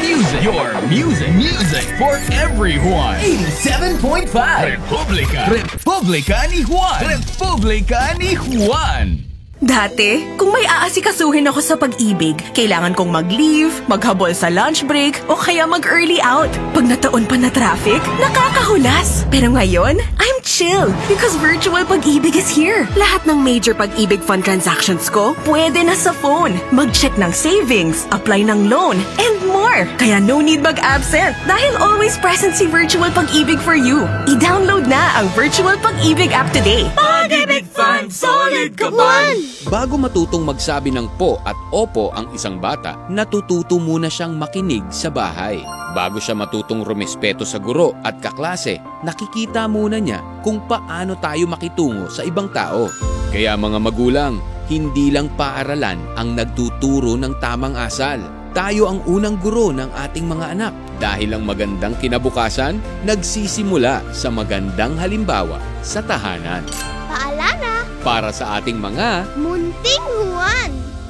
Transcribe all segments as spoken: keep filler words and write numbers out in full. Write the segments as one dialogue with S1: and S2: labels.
S1: Music. Your music. Music for everyone. eighty-seven point five. Republika. Republika ni Juan. Republika ni Juan.
S2: Dati, kung may aasikasuhin ako sa pag-ibig, kailangan kong mag-leave, maghabol sa lunch break, o kaya mag-early out. Pag nataon pa na traffic, nakakahulas. Pero ngayon, I'm chill because virtual pag-ibig is here. Lahat ng major pag-ibig fund transactions ko, pwede na sa phone. Mag-check ng savings, apply ng loan, and more. Kaya no need mag-absent dahil always present si virtual pag-ibig for you. I-download na ang virtual pag-ibig app today.
S3: Pag-ibig Fund, solid ka ba?
S4: Bago matutong magsabi ng po at opo ang isang bata, natututo muna siyang makinig sa bahay. Bago siya matutong rumespeto sa guro at kaklase, nakikita muna niya kung paano tayo makitungo sa ibang tao. Kaya mga magulang, hindi lang paaralan ang nagtuturo ng tamang asal. Tayo ang unang guro ng ating mga anak dahil ang magandang kinabukasan nagsisimula sa magandang halimbawa sa tahanan.
S5: Paalala
S4: Para sa ating mga
S5: Munting Juan.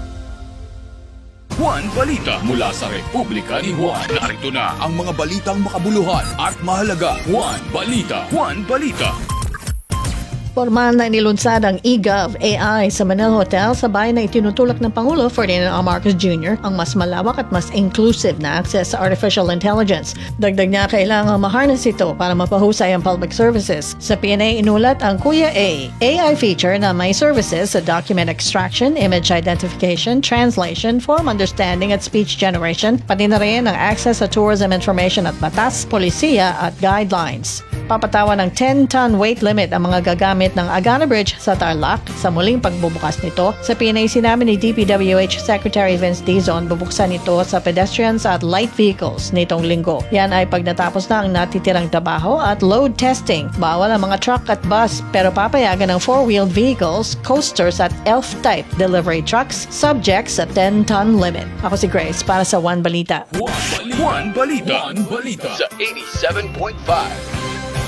S1: Juan Balita mula sa Republika ni Juan. Narito na ang mga balitang makabuluhan at mahalaga. Juan Balita. Juan Balita.
S6: Formal na inilunsad ang eGov A I sa Manila Hotel sa bayan na itinutulak ng Pangulo Ferdinand R. Marcos Junior ang mas malawak at mas inclusive na access sa artificial intelligence. Dagdag niya kailangang maharness ito para mapahusay ang public services. Sa P N A inulat ang Kuya A, A I feature na may services sa document extraction, image identification, translation, form understanding at speech generation, pati na rin ang access sa tourism information at batas, polisiya at guidelines. Papatawan ng ten-ton weight limit ang mga gagamit ng Agana Bridge sa Tarlac sa muling pagbubukas nito. Sa P N A sinabi ni D P W H Secretary Vince Dizon, bubuksan ito sa pedestrians at light vehicles nitong linggo. Yan ay pag natapos na ang natitirang trabaho at load testing. Bawal ang mga truck at bus pero papayagan ng four-wheeled vehicles, coasters at elf-type delivery trucks subject sa ten-ton limit. Ako si Grace para sa One Balita.
S1: Juan Balita. Juan Balita. Sa eighty-seven point five.